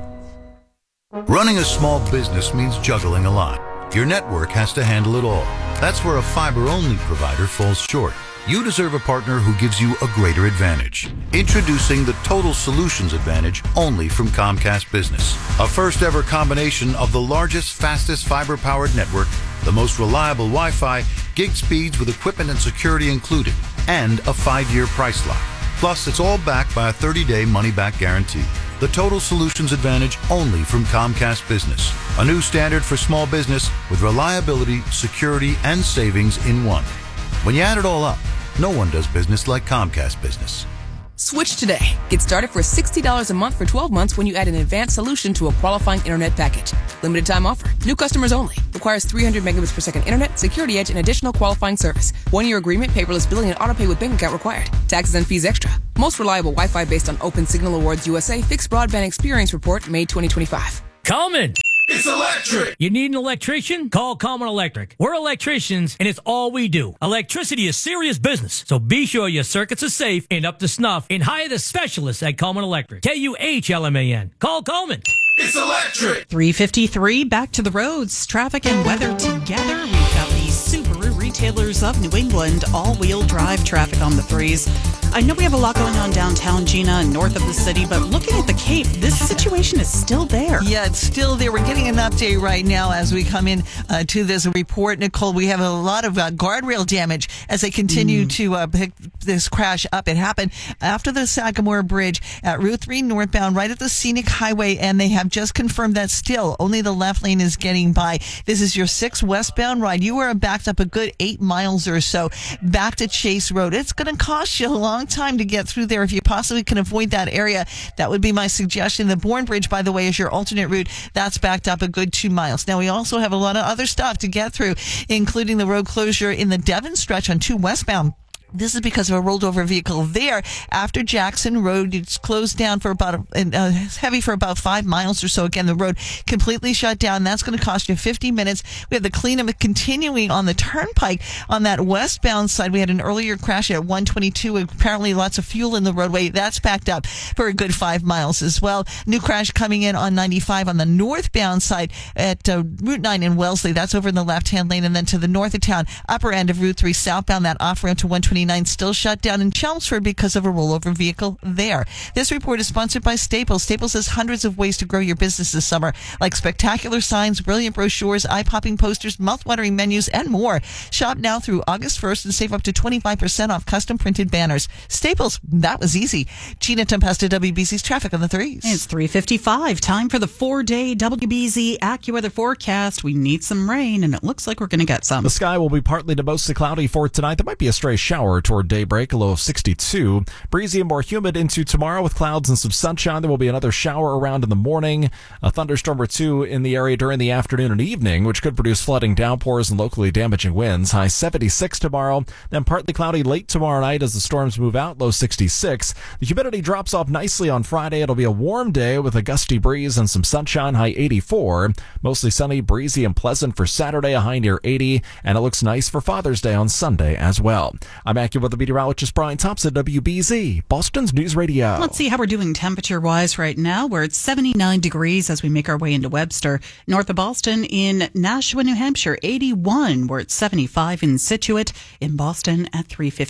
Running a small business means juggling a lot. Your network has to handle it all. That's where a fiber-only provider falls short. You deserve a partner who gives you a greater advantage. Introducing the Total Solutions Advantage only from Comcast Business. A first-ever combination of the largest, fastest fiber-powered network, the most reliable Wi-Fi, gig speeds with equipment and security included, and a 5-year price lock. Plus, it's all backed by a 30-day money-back guarantee. The Total Solutions Advantage only from Comcast Business. A new standard for small business with reliability, security, and savings in one. When you add it all up, no one does business like Comcast Business. Switch today. Get started for $60 a month for 12 months when you add an advanced solution to a qualifying internet package. Limited time offer. New customers only. Requires 300 megabits per second internet, security edge, and additional qualifying service. 1-year agreement, paperless billing, and autopay with bank account required. Taxes and fees extra. Most reliable Wi-Fi based on Open Signal Awards USA Fixed Broadband Experience Report, May 2025. Coleman! It's electric! You need an electrician? Call Coleman Electric. We're electricians, and it's all we do. Electricity is serious business, so be sure your circuits are safe and up to snuff, and hire the specialists at Coleman Electric. KUHLMAN. Call Coleman. It's electric! 3:53, back to the roads. Traffic and weather together. We've got the Subaru Retailers of New England all-wheel drive traffic on the 3s. I know we have a lot going on downtown, Gina, and north of the city, but looking at the Cape, this situation is still there. Yeah, it's still there. We're getting an update right now as we come in to this report. Nicole, we have a lot of guardrail damage as they continue to pick this crash up. It happened after the Sagamore Bridge at Route 3 northbound, right at the Scenic Highway, and they have just confirmed that still only the left lane is getting by. This is your 6 westbound ride. You are backed up a good 8 miles or so back to Chase Road. It's going to cost you a long time to get through there. If you possibly can avoid that area, that would be my suggestion. The Bourne Bridge, by the way, is your alternate route. That's backed up a good 2 miles. Now, we also have a lot of other stuff to get through, including the road closure in the Devon stretch on 2 westbound. This is because of a rolled over vehicle there after Jackson Road. It's closed down for about heavy for about 5 miles or so. Again, the road completely shut down. That's going to cost you 50 minutes. We have the cleanup continuing on the turnpike on that westbound side. We had an earlier crash at 122. Apparently lots of fuel in the roadway. That's backed up for a good 5 miles as well. New crash coming in on 95 on the northbound side at Route 9 in Wellesley. That's over in the left-hand lane. And then to the north of town, upper end of Route 3 southbound, that off-ramp to 129 still shut down in Chelmsford because of a rollover vehicle there. This report is sponsored by Staples. Staples has hundreds of ways to grow your business this summer, like spectacular signs, brilliant brochures, eye-popping posters, mouth-watering menus, and more. Shop now through August 1st and save up to 25% off custom printed banners. Staples, that was easy. Gina Tempesta, WBZ's traffic on the 3s. It's 3:55. Time for the 4-day WBZ AccuWeather forecast. We need some rain, and it looks like we're going to get some. The sky will be partly to mostly cloudy for tonight. There might be a stray shower toward daybreak, a low of 62. Breezy and more humid into tomorrow with clouds and some sunshine. There will be another shower around in the morning, a thunderstorm or two in the area during the afternoon and evening, which could produce flooding, downpours, and locally damaging winds. High 76 tomorrow, then partly cloudy late tomorrow night as the storms move out, low 66. The humidity drops off nicely on Friday. It'll be a warm day with a gusty breeze and some sunshine, high 84. Mostly sunny, breezy, and pleasant for Saturday, a high near 80, and it looks nice for Father's Day on Sunday as well. I'm AccuWeather meteorologist Brian Thompson, WBZ, Boston's News Radio. Let's see how we're doing temperature-wise right now. We're at 79 degrees as we make our way into Webster. North of Boston in Nashua, New Hampshire, 81. We're at 75 in Scituate. In Boston at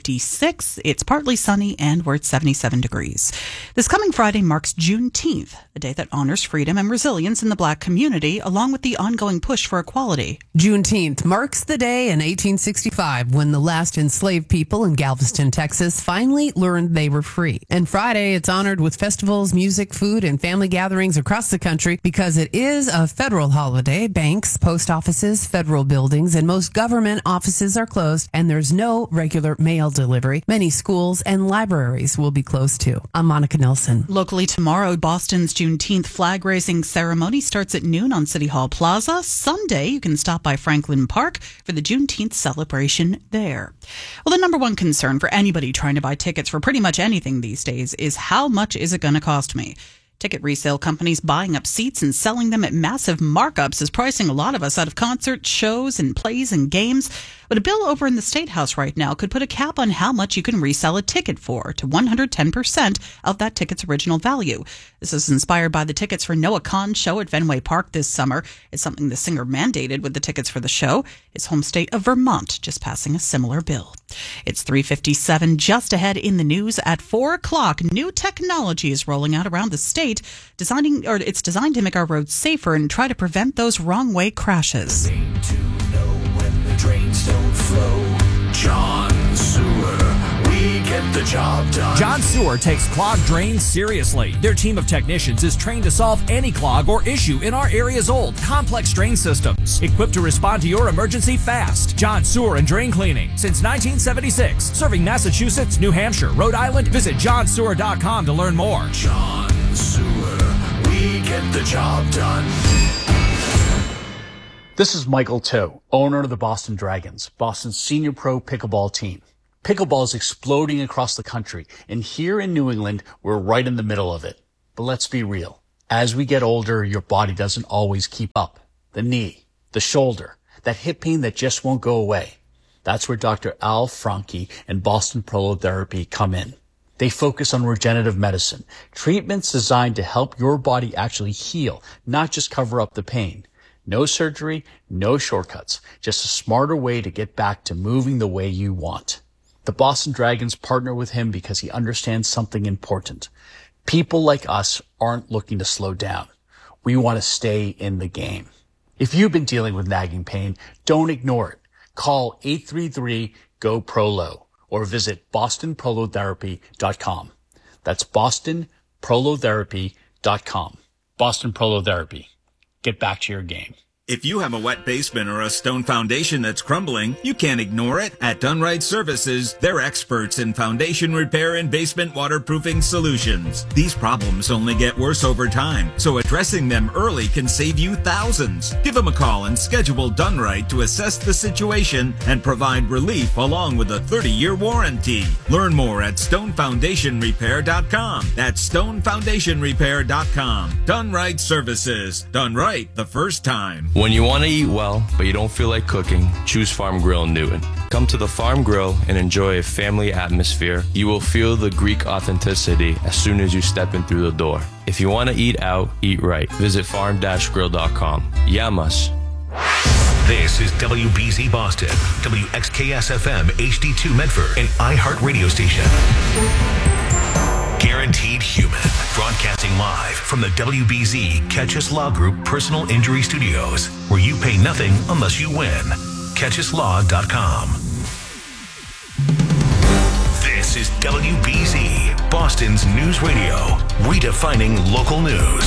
356. It's partly sunny and we're at 77 degrees. This coming Friday marks Juneteenth, a day that honors freedom and resilience in the Black community, along with the ongoing push for equality. Juneteenth marks the day in 1865 when the last enslaved people in Galveston, Texas, finally learned they were free. And Friday, it's honored with festivals, music, food, and family gatherings across the country because it is a federal holiday. Banks, post offices, federal buildings, and most government offices are closed, and there's no regular mail delivery. Many schools and libraries will be closed too. I'm Monica Nelson. Locally tomorrow, Boston's Juneteenth flag-raising ceremony starts at noon on City Hall Plaza. Sunday, you can stop by Franklin Park for the Juneteenth celebration there. Well, the number one concern for anybody trying to buy tickets for pretty much anything these days is how much is it going to cost me? Ticket resale companies buying up seats and selling them at massive markups is pricing a lot of us out of concerts, shows, and plays and games. But a bill over in the State House right now could put a cap on how much you can resell a ticket for to 110% of that ticket's original value. This is inspired by the tickets for Noah Kahan's show at Fenway Park this summer. It's something the singer mandated with the tickets for the show. His home state of Vermont just passing a similar bill. It's 3:57, just ahead in the news at 4 o'clock. New technology is rolling out around the state, it's designed to make our roads safer and try to prevent those wrong-way crashes. Drains don't flow. John Sewer, we get the job done. John Sewer takes clogged drains seriously. Their team of technicians is trained to solve any clog or issue in our area's old, complex drain systems. Equipped to respond to your emergency fast. John Sewer and Drain Cleaning. Since 1976, serving Massachusetts, New Hampshire, Rhode Island. Visit johnsewer.com to learn more. John Sewer, we get the job done. This is Michael Toe, owner of the Boston Dragons, Boston's senior pro pickleball team. Pickleball is exploding across the country, and here in New England, we're right in the middle of it. But let's be real. As we get older, your body doesn't always keep up. The knee, the shoulder, that hip pain that just won't go away. That's where Dr. Al Franke and Boston Prolotherapy come in. They focus on regenerative medicine, treatments designed to help your body actually heal, not just cover up the pain. No surgery, no shortcuts, just a smarter way to get back to moving the way you want. The Boston Dragons partner with him because he understands something important. People like us aren't looking to slow down. We want to stay in the game. If you've been dealing with nagging pain, don't ignore it. Call 833-GO-PROLO or visit bostonprolotherapy.com. That's bostonprolotherapy.com. Boston Prolotherapy. Get back to your game. If you have a wet basement or a stone foundation that's crumbling, you can't ignore it. At Dunright Services, they're experts in foundation repair and basement waterproofing solutions. These problems only get worse over time, so addressing them early can save you thousands. Give them a call and schedule Dunright to assess the situation and provide relief along with a 30-year warranty. Learn more at stonefoundationrepair.com. That's stonefoundationrepair.com. Dunright Services. Done right the first time. When you want to eat well, but you don't feel like cooking, choose Farm Grill in Newton. Come to the Farm Grill and enjoy a family atmosphere. You will feel the Greek authenticity as soon as you step in through the door. If you want to eat out, eat right. Visit farm-grill.com. Yamas. This is WBZ Boston, WXKS-FM HD2 Medford, an iHeart radio station. Guaranteed Human, broadcasting live from the WBZ Catchus Law Group Personal Injury Studios, where you pay nothing unless you win. CatchusLaw.com. This is WBZ, Boston's news radio, redefining local news.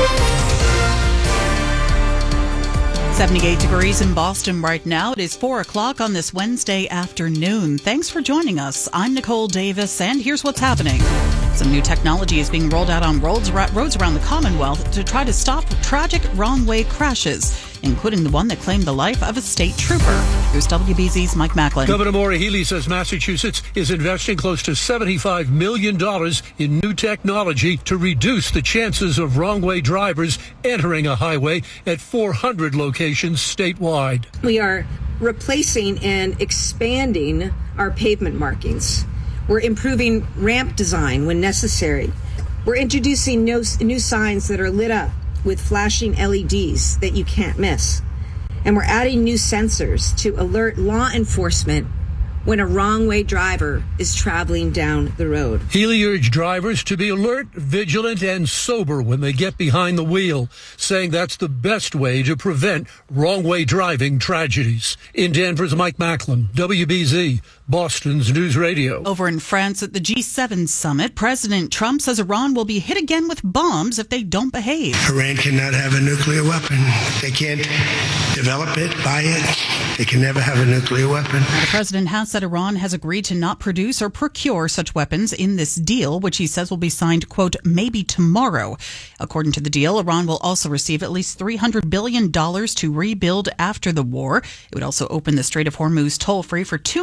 78 degrees in Boston right now. It is 4 o'clock on this Wednesday afternoon. Thanks for joining us. I'm Nicole Davis, and here's what's happening. Some new technology is being rolled out on roads around the Commonwealth to try to stop tragic wrong-way crashes, including the one that claimed the life of a state trooper. Here's WBZ's Mike Macklin. Governor Maura Healey says Massachusetts is investing close to $75 million in new technology to reduce the chances of wrong-way drivers entering a highway at 400 locations statewide. We are replacing and expanding our pavement markings. We're improving ramp design when necessary. We're introducing new signs that are lit up with flashing LEDs that you can't miss. And we're adding new sensors to alert law enforcement when a wrong-way driver is traveling down the road. Healey urged drivers to be alert, vigilant, and sober when they get behind the wheel, saying that's the best way to prevent wrong-way driving tragedies. In Danvers, Mike Macklin, WBZ, Boston's News Radio. Over in France at the G7 summit, President Trump says Iran will be hit again with bombs if they don't behave. Iran cannot have a nuclear weapon. They can't develop it, buy it. They can never have a nuclear weapon. The president has said Iran has agreed to not produce or procure such weapons in this deal, which he says will be signed, quote, maybe tomorrow. According to the deal, Iran will also receive at least $300 billion to rebuild after the war. It would also open the Strait of Hormuz toll-free for 2 months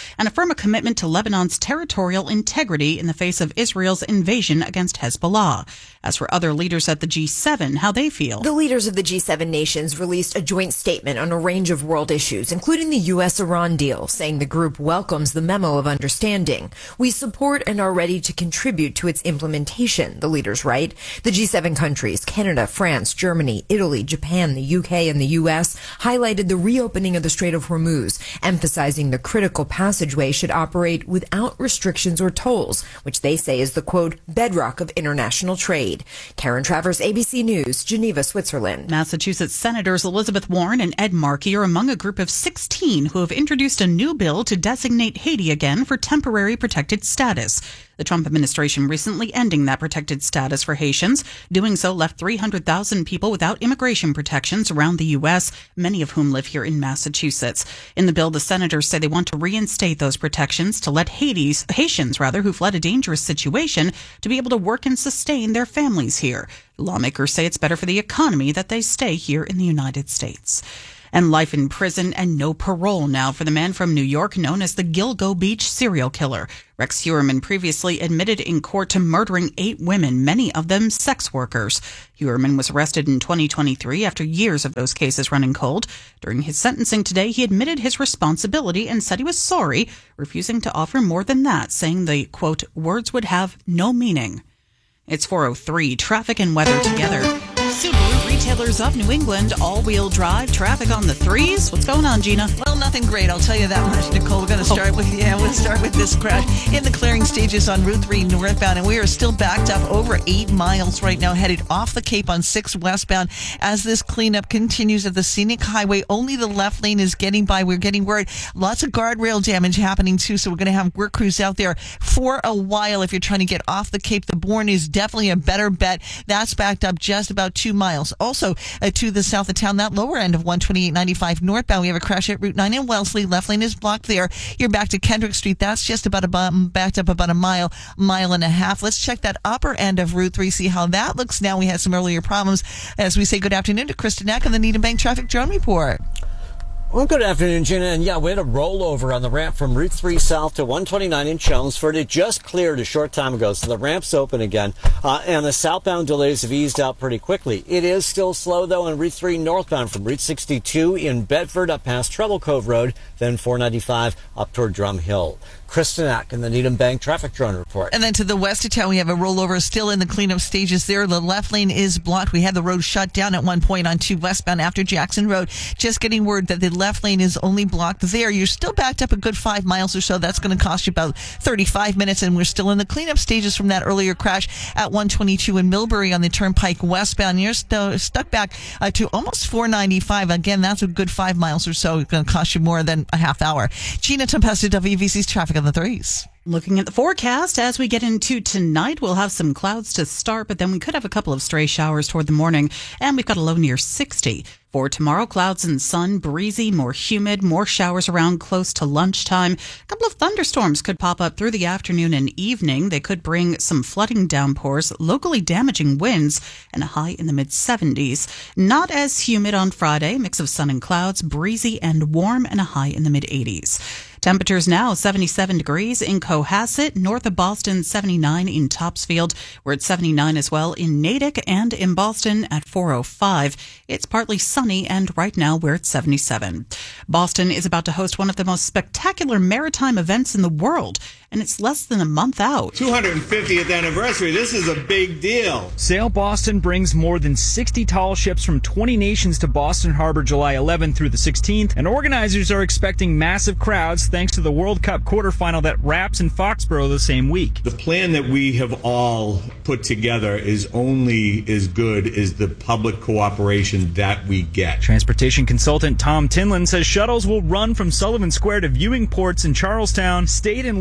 and affirm a commitment to Lebanon's territorial integrity in the face of Israel's invasion against Hezbollah. As for other leaders at the G7, how they feel. The leaders of the G7 nations released a joint statement on a range of world issues, including the U.S.-Iran deal, saying the group welcomes the memo of understanding. We support and are ready to contribute to its implementation, the leaders write. The G7 countries, Canada, France, Germany, Italy, Japan, the UK, and the U.S., highlighted the reopening of the Strait of Hormuz, emphasizing the critical passageway should operate without restrictions or tolls, which they say is the, quote, bedrock of international trade. Karen Travers, ABC News, Geneva, Switzerland. Massachusetts Senators Elizabeth Warren and Ed Markey are among a group of 16 who have introduced a new bill to designate Haiti again for temporary protected status. The Trump administration recently ending that protected status for Haitians. Doing so left 300,000 people without immigration protections around the U.S., many of whom live here in Massachusetts. In the bill, the senators say they want to reinstate those protections to let Haitians who fled a dangerous situation to be able to work and sustain their families here. Lawmakers say it's better for the economy that they stay here in the United States. And life in prison and no parole now for the man from New York known as the Gilgo Beach serial killer. Rex Heuermann previously admitted in court to murdering 8 women, many of them sex workers. Heuermann was arrested in 2023 after years of those cases running cold. During his sentencing today, he admitted his responsibility and said he was sorry, refusing to offer more than that, saying the, quote, words would have no meaning. It's 4:03, traffic and weather together. Subaru Retailers of New England, all-wheel drive, traffic on the 3s. What's going on, Gina? Well, nothing great, I'll tell you that much, Nicole. We're going to start with this crash in the clearing stages on Route 3 northbound, and we are still backed up over 8 miles right now, headed off the Cape on 6 westbound. As this cleanup continues at the scenic highway, only the left lane is getting by. We're getting word lots of guardrail damage happening too, so we're going to have work crews out there for a while. If you're trying to get off the Cape, the Bourne is definitely a better bet. That's backed up just about 2 miles. Also, to the south of town, that lower end of 128.95 northbound, we have a crash at Route 9 in Wellesley. Left lane is blocked there. You're back to Kendrick Street. That's just about backed up about a mile and a half. Let's check that upper end of Route 3, see how that looks now. We had some earlier problems. As we say good afternoon to Kristen Eck on the Needham Bank Traffic Drone Report. Well, good afternoon, Gina. And yeah, we had a rollover on the ramp from Route 3 south to 129 in Chelmsford. It just cleared a short time ago, so the ramp's open again. And the southbound delays have eased out pretty quickly. It is still slow, though, on Route 3 northbound from Route 62 in Bedford up past Treble Cove Road, then 495 up toward Drum Hill. Kristen Eck in the Needham Bank Traffic Drone Report. And then to the west of town, we have a rollover still in the cleanup stages there. The left lane is blocked. We had the road shut down at one point on 2 westbound after Jackson Road. Just getting word that the left lane is only blocked there. You're still backed up a good 5 miles or so. That's going to cost you about 35 minutes, and we're still in the cleanup stages from that earlier crash at 122 in Millbury on the Turnpike westbound. You're still stuck back to almost 495. Again, that's a good 5 miles or so. It's going to cost you more than a half hour. Gina Tempesta, WVC's traffic on the 3s. Looking at the forecast, as we get into tonight, we'll have some clouds to start, but then we could have a couple of stray showers toward the morning, and we've got a low near 60. For tomorrow, clouds and sun, breezy, more humid, more showers around close to lunchtime. A couple of thunderstorms could pop up through the afternoon and evening. They could bring some flooding downpours, locally damaging winds, and a high in the mid-70s. Not as humid on Friday, mix of sun and clouds, breezy and warm, and a high in the mid-80s. Temperatures now 77 degrees in Cohasset, north of Boston, 79 in Topsfield. We're at 79 as well in Natick and in Boston at 405. It's partly sunny, and right now we're at 77. Boston is about to host one of the most spectacular maritime events in the world, and it's less than a month out. 250th anniversary. This is a big deal. Sail Boston brings more than 60 tall ships from 20 nations to Boston Harbor July 11th through the 16th, and organizers are expecting massive crowds thanks to the World Cup quarterfinal that wraps in Foxborough the same week. The plan that we have all put together is only as good as the public cooperation that we get. Transportation consultant Tom Tinlin says shuttles will run from Sullivan Square to viewing ports in Charlestown. State and local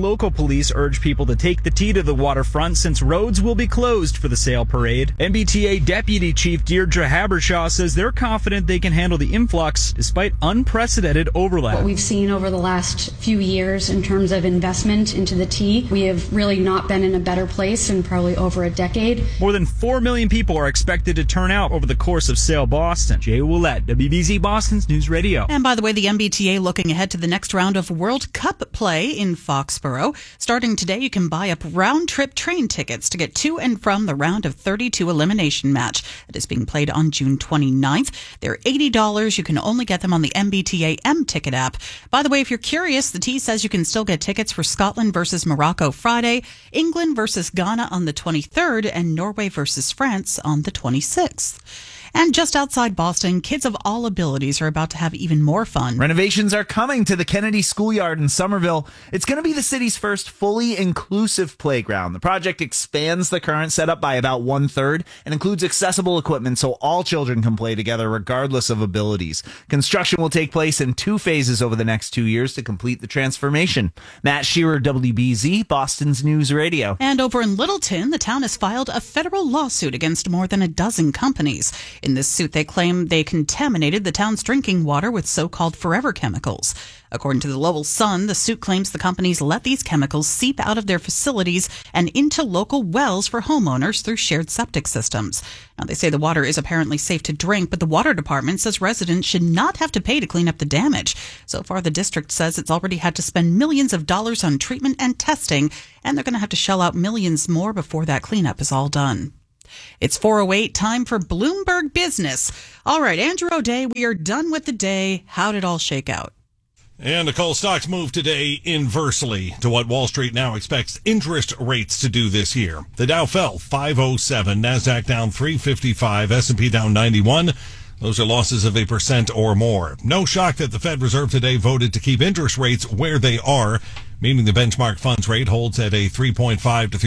police urge people to take the T to the waterfront since roads will be closed for the sail parade. MBTA Deputy Chief Deirdre Habershaw says they're confident they can handle the influx despite unprecedented overlap. What we've seen over the last few years in terms of investment into the T, we have really not been in a better place in probably over a decade. More than 4 million people are expected to turn out over the course of Sail Boston. Jay Ouellette, WBZ Boston's News Radio. And by the way, the MBTA looking ahead to the next round of World Cup play in Foxborough. Starting today, you can buy up round-trip train tickets to get to and from the round of 32 elimination match that is being played on June 29th. They're $80. You can only get them on the MBTA M-Ticket app. By the way, if you're curious, the T says you can still get tickets for Scotland versus Morocco Friday, England versus Ghana on the 23rd, and Norway versus France on the 26th. And just outside Boston, kids of all abilities are about to have even more fun. Renovations are coming to the Kennedy Schoolyard in Somerville. It's going to be the city's first fully inclusive playground. The project expands the current setup by about 1/3 and includes accessible equipment so all children can play together regardless of abilities. Construction will take place in 2 phases over the next 2 years to complete the transformation. Matt Shearer, WBZ, Boston's News Radio. And over in Littleton, the town has filed a federal lawsuit against more than a dozen companies. In this suit, they claim they contaminated the town's drinking water with so-called forever chemicals. According to the Lowell Sun, the suit claims the companies let these chemicals seep out of their facilities and into local wells for homeowners through shared septic systems. Now, they say the water is apparently safe to drink, but the water department says residents should not have to pay to clean up the damage. So far, the district says it's already had to spend millions of dollars on treatment and testing, and they're going to have to shell out millions more before that cleanup is all done. It's 4:08, time for Bloomberg Business. All right, Andrew O'Day, we are done with the day. How did it all shake out? And the coal stocks moved today inversely to what Wall Street now expects interest rates to do this year. The Dow fell 507, NASDAQ down 355, S&P down 91. Those are losses of 1% or more. No shock that the Fed Reserve today voted to keep interest rates where they are, meaning the benchmark funds rate holds at a 3.5 to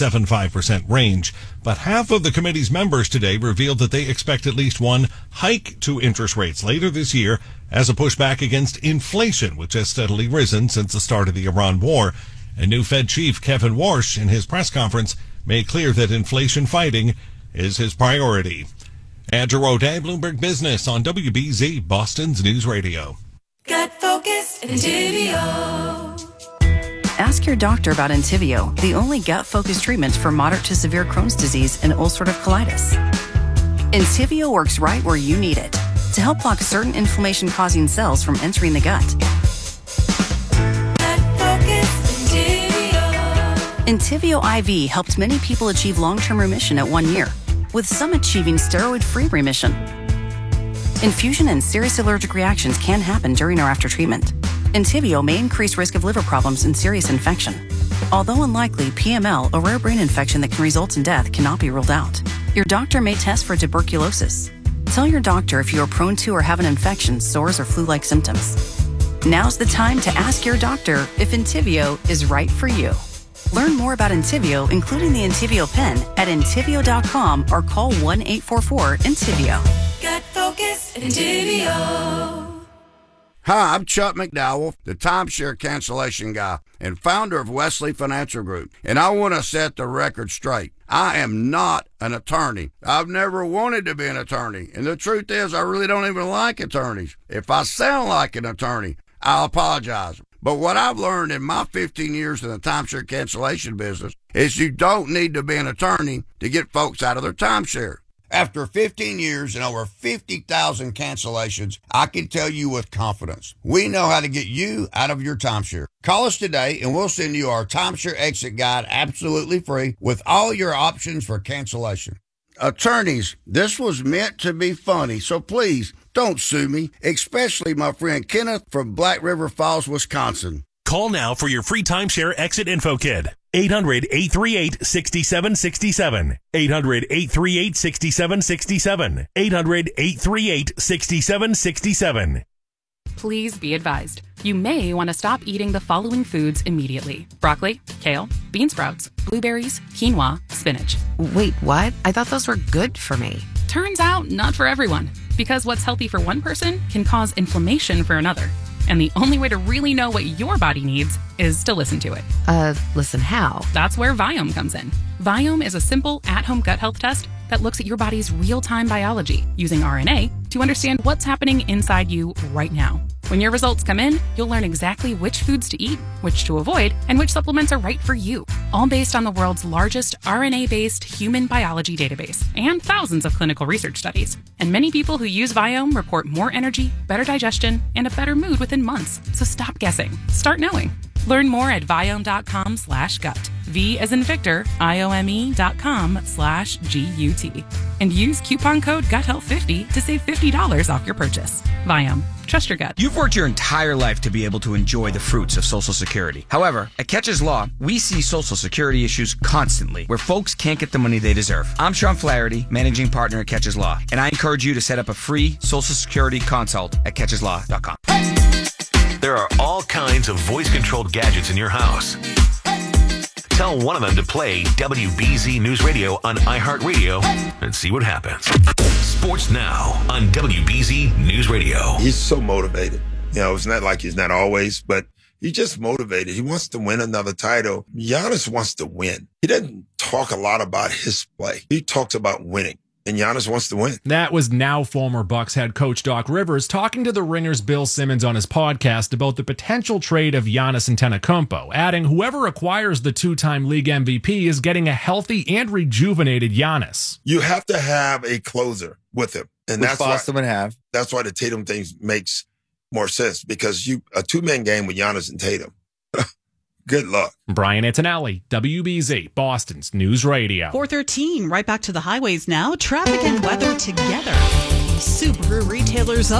3.75% range. But half of the committee's members today revealed that they expect at least one hike to interest rates later this year as a pushback against inflation, which has steadily risen since the start of the Iran war. And new Fed chief Kevin Warsh, in his press conference, made clear that inflation fighting is his priority. Andrew O'Day, Bloomberg Business on WBZ, Boston's News Radio. Gut Focus Entyvio. Ask your doctor about Entyvio, the only gut-focused treatment for moderate to severe Crohn's disease and ulcerative colitis. Entyvio works right where you need it to help block certain inflammation-causing cells from entering the gut. Entyvio IV helped many people achieve long-term remission at 1 year, with some achieving steroid-free remission. Infusion and serious allergic reactions can happen during or after treatment. Entyvio may increase risk of liver problems and serious infection. Although unlikely, PML, a rare brain infection that can result in death, cannot be ruled out. Your doctor may test for tuberculosis. Tell your doctor if you are prone to or have an infection, sores, or flu-like symptoms. Now's the time to ask your doctor if Entyvio is right for you. Learn more about Entyvio, including the Entyvio pen, at Entyvio.com or call 1-844-ENTYVIO. Gut Focus Entyvio. Hi, I'm Chuck McDowell, the timeshare cancellation guy and founder of Wesley Financial Group, and I want to set the record straight. I am not an attorney. I've never wanted to be an attorney, and the truth is I really don't even like attorneys. If I sound like an attorney, I'll apologize. But what I've learned in my 15 years in the timeshare cancellation business is you don't need to be an attorney to get folks out of their timeshare. After 15 years and over 50,000 cancellations, I can tell you with confidence, we know how to get you out of your timeshare. Call us today and we'll send you our timeshare exit guide absolutely free with all your options for cancellation. Attorneys, this was meant to be funny, so please don't sue me, especially my friend Kenneth from Black River Falls, Wisconsin. Call now for your free timeshare exit info kit. 800-838-6767. 800-838-6767. 800-838-6767. Please be advised. You may want to stop eating the following foods immediately. Broccoli, kale, bean sprouts, blueberries, quinoa, spinach. Wait, what? I thought those were good for me. Turns out, not for everyone. Because what's healthy for one person can cause inflammation for another. And the only way to really know what your body needs is to listen to it. Listen how? That's where Viome comes in. Viome is a simple at-home gut health test that looks at your body's real-time biology using RNA to understand what's happening inside you right now. When your results come in, you'll learn exactly which foods to eat, which to avoid, and which supplements are right for you. All based on the world's largest RNA-based human biology database and thousands of clinical research studies. And many people who use Viome report more energy, better digestion, and a better mood within months. So stop guessing. Start knowing. Learn more at Viome.com/gut. V as in Victor, IOME.com/GUT. And use coupon code GUTHEALTH50 to save $50 off your purchase. Viome. Trust your gut. You've worked your entire life to be able to enjoy the fruits of Social Security. However, at Catches Law, we see Social Security issues constantly where folks can't get the money they deserve. I'm Sean Flaherty, managing partner at Catches Law, and I encourage you to set up a free Social Security consult at catcheslaw.com. There are all kinds of voice-controlled gadgets in your house. Tell one of them to play WBZ News Radio on iHeartRadio and see what happens. Sports Now on WBZ News Radio. He's so motivated. You know, it's not like he's not always, but he's just motivated. He wants to win another title. Giannis wants to win. He doesn't talk a lot about his play. He talks about winning. And Giannis wants to win. That was now former Bucks head coach Doc Rivers talking to the Ringer's Bill Simmons on his podcast about the potential trade of Giannis Antetokounmpo, adding whoever acquires the two-time league MVP is getting a healthy and rejuvenated Giannis. You have to have a closer with him. And that's Boston would have. That's why the Tatum thing makes more sense, because a two-man game with Giannis and Tatum. Good luck. Brian Antonelli, WBZ, Boston's News Radio. 4:13, right back to the highways now. Traffic and weather together. Subaru retailers